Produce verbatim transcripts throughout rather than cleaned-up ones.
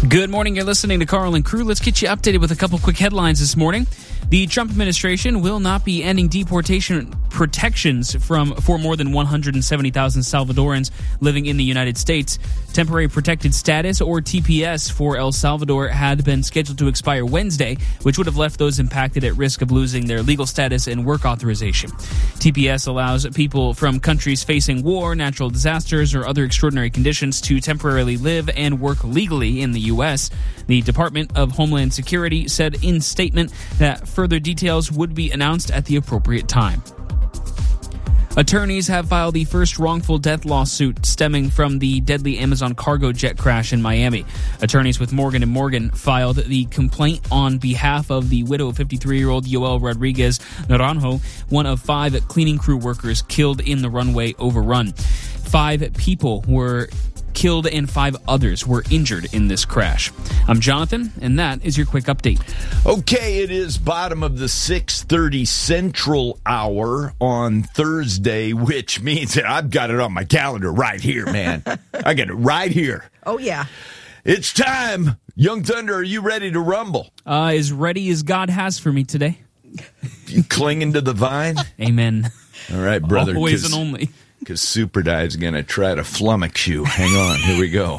Good morning. You're listening to Carl and Crew. Let's get you updated with a couple quick headlines this morning. The Trump administration will not be ending deportation protections from for more than one hundred seventy thousand Salvadorans living in the United States. Temporary protected status, or T P S, for El Salvador had been scheduled to expire Wednesday, which would have left those impacted at risk of losing their legal status and work authorization. T P S allows people from countries facing war, natural disasters, or other extraordinary conditions to temporarily live and work legally in the U S. The Department of Homeland Security said in statement that further details would be announced at the appropriate time. Attorneys have filed the first wrongful death lawsuit stemming from the deadly Amazon cargo jet crash in Miami. Attorneys with Morgan and Morgan filed the complaint on behalf of the widow of fifty-three-year-old Yoel Rodriguez Naranjo, one of five cleaning crew workers killed in the runway overrun. Five people were killed and five others were injured in this crash. I'm Jonathan, and that is your quick update. Okay, it is bottom of the six thirty Central Hour on Thursday, which means that I've got it on my calendar right here, man. I got it right here. Oh, yeah. It's time. Young Thunder, are you ready to rumble? Uh, as ready as God has for me today. You clinging to the vine? Amen. All right, brother. Always and only. Because Super Dive's going to try to flummox you. Hang on, here we go.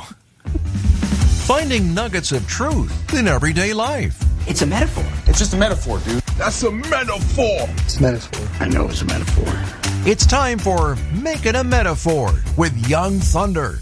Finding nuggets of truth in everyday life. It's a metaphor. It's just a metaphor, dude. That's a metaphor. It's a metaphor. I know it's a metaphor. It's time for Make It a Metaphor with Young Thunder.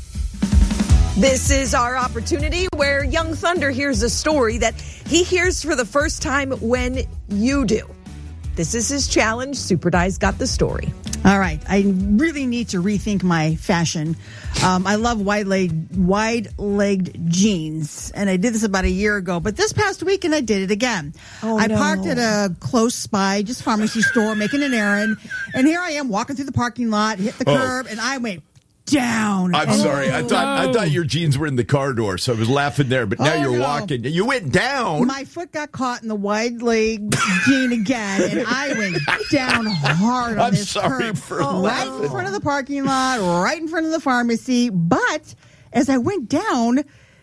This is our opportunity where Young Thunder hears a story that he hears for the first time when you do. This is his challenge. Super Dive's got the story. All right. I really need to rethink my fashion. Um, I love wide-legged, wide-legged jeans, and I did this about a year ago. But this past weekend, I did it again. Oh, I no. parked at a close by, just pharmacy store, making an errand, and here I am walking through the parking lot, hit the Oh. curb, and I went down. I'm And- sorry. I thought I no. thought your jeans were in the car door, so I was laughing there. But now Oh, you're no. walking. You went down. My foot got caught in the wide leg jean again, and I went down hard on I'm this sorry curb. for right laughing. in front of the parking lot, right in front of the pharmacy. But as I went down,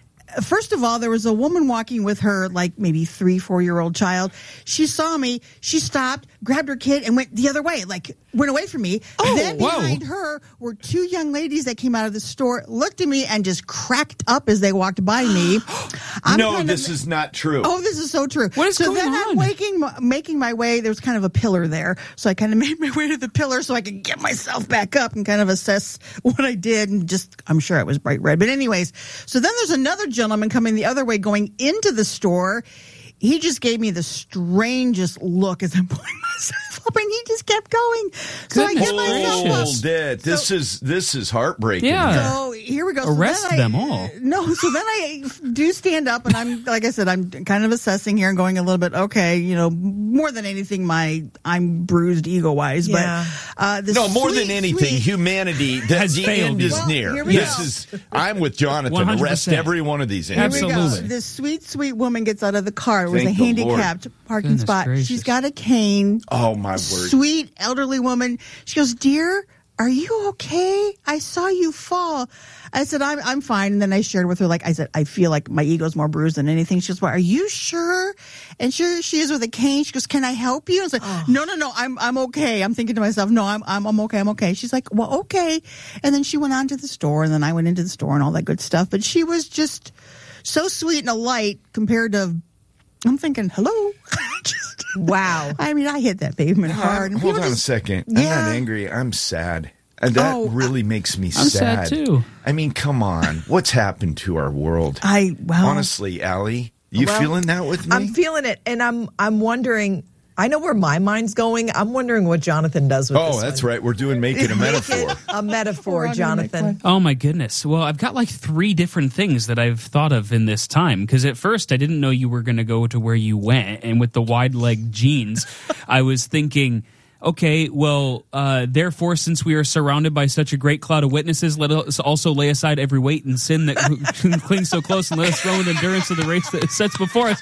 first of all, there was a woman walking with her, like maybe three, four-year-old child. She saw me. She stopped, grabbed her kid, and went the other way, like went away from me. Oh, then whoa. behind her were two young ladies that came out of the store, looked at me, and just cracked up as they walked by me. I'm no, kind of- this is not true. Oh, this is so true. What is so going then on? I'm waking, making my way. There was kind of a pillar there. So I kind of made my way to the pillar so I could get myself back up and kind of assess what I did. And just, I'm sure it was bright red. But anyways, so then there's another gentleman coming the other way going into the store. He just gave me the strangest look as I'm pulling myself up, and he just kept going. So I get myself up. Hold it. This So- is this is heartbreaking. Yeah. So here we go. So Arrest then I- them all. No, so then I do stand up, and I'm, like I said, I'm kind of assessing here and going a little bit, okay, you know, more than anything, my, I'm bruised ego-wise. Yeah. But uh, the No, more sweet, than anything, sweet- humanity, the, Has the failed end you. is Well, near. here we This go. is, I'm with Jonathan. one hundred Arrest percent. every one of these Here we individuals. go. This sweet, sweet woman gets out of the car. It was Thank a the handicapped parking Goodness spot. gracious. She's got a cane. Oh, my word. Sweet elderly woman. She goes, "Dear, are you okay? I saw you fall." I said, I'm I'm fine. And then I shared with her, like I said, I feel like my ego's more bruised than anything. She goes, "Well, are you sure?" And sure she is with a cane. She goes, "Can I help you?" I was like, Oh. no, no, no, I'm I'm okay. I'm thinking to myself, no, I'm I'm I'm okay, I'm okay. She's like, "Well, okay." And then she went on to the store, and then I went into the store and all that good stuff. But she was just so sweet and a light compared to, I'm thinking, hello. Just, Wow. I mean, I hit that pavement hard. And Hold people on a just- second. I'm Yeah. not angry. I'm sad. And that Oh, really makes me I'm sad, too. I mean, come on. What's happened to our world? I, well. Honestly, Allie, you Well, feeling that with me? I'm feeling it, and I'm I'm wondering. I know where my mind's going. I'm wondering what Jonathan does with this oh, that's one. right. We're doing Make It a Make Metaphor. it a metaphor, We're on to the next Jonathan. one. Oh, my goodness. Well, I've got like three different things that I've thought of in this time. Because at first, I didn't know you were going to go to where you went. And with the wide leg jeans, I was thinking, okay, well, uh, therefore, since we are surrounded by such a great cloud of witnesses, let us also lay aside every weight and sin that clings so close, and let us run with endurance of the race that sets before us.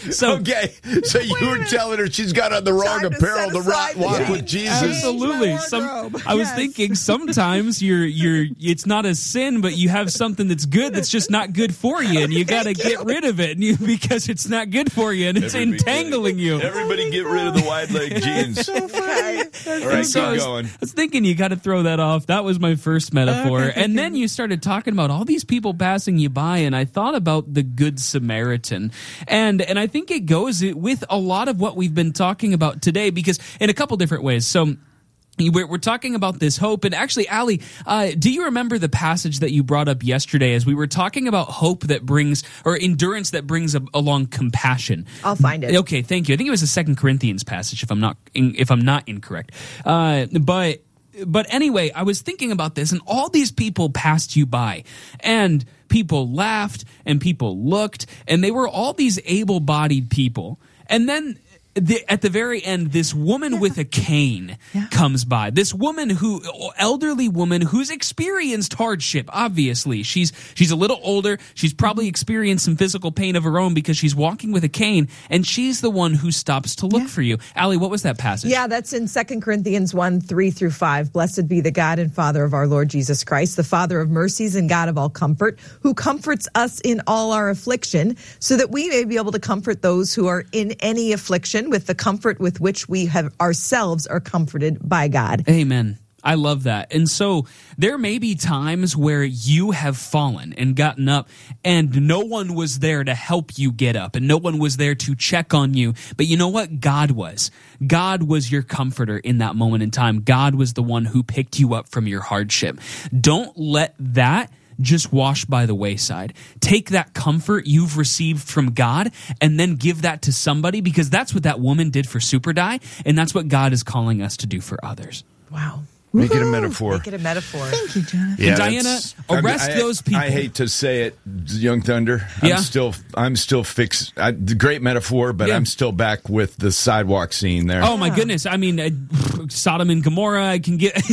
So okay, so you were telling her she's got on the wrong Time to apparel set to rock, aside walk the with jeans. Jesus. absolutely. my Some, wardrobe. I was Yes. thinking sometimes you're you're it's not a sin, but you have something that's good that's just not good for you, and you got to get rid of it, and you because it's not good for you, and it's Everybody entangling get- you. Everybody get rid of the wide leg jeans. All right, So I keep was, going. I was thinking you got to throw that off. That was my first metaphor. Okay, and then you started talking about all these people passing you by, and I thought about the Good Samaritan. And and I think it goes with a lot of what we've been talking about today, because in a couple different ways. So We're, we're talking about this hope. And actually, Allie, uh, do you remember the passage that you brought up yesterday as we were talking about hope that brings, or endurance that brings a, along compassion? I'll find it. Okay, thank you. I think it was the Second Corinthians passage, if I'm not if I'm not incorrect. Uh, but but anyway, I was thinking about this, and all these people passed you by, and people laughed, and people looked, and they were all these able-bodied people, and then. The, at the very end, this woman Yeah. with a cane Yeah. comes by. This woman who, elderly woman who's experienced hardship. Obviously, she's she's a little older. She's probably experienced some physical pain of her own because she's walking with a cane, and she's the one who stops to look Yeah. for you. Allie, what was that passage? Yeah, that's in Second Corinthians one, three through five. Blessed be the God and Father of our Lord Jesus Christ, the Father of mercies and God of all comfort, who comforts us in all our affliction, so that we may be able to comfort those who are in any affliction with the comfort with which we have ourselves are comforted by God. Amen. I love that. And so there may be times where you have fallen and gotten up and no one was there to help you get up and no one was there to check on you. But you know what? God was. God was your comforter in that moment in time. God was the one who picked you up from your hardship. Don't let that just wash by the wayside. Take that comfort you've received from God and then give that to somebody, because that's what that woman did for Super Die, and that's what God is calling us to do for others. Wow. Make it a metaphor. Make it a metaphor. Thank you, Jonathan. Yeah, Diana, that's- arrest I- those people. I hate to say it, Young Thunder. Yeah. I'm still, I'm still fixed. I, the great metaphor, but Yeah. I'm still back with the sidewalk scene there. Oh my goodness! I mean, uh, Sodom and Gomorrah. I can get,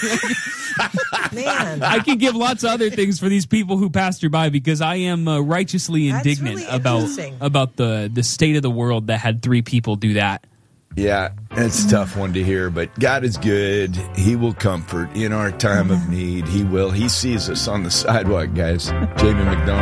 Man. I can give lots of other things for these people who passed you by, because I am uh, righteously That's indignant really about interesting. about the the state of the world that had three people do that. Yeah, it's a tough one to hear, but God is good. He will comfort in our time of need. He will. He sees us on the sidewalk, guys. Jamie McDonald.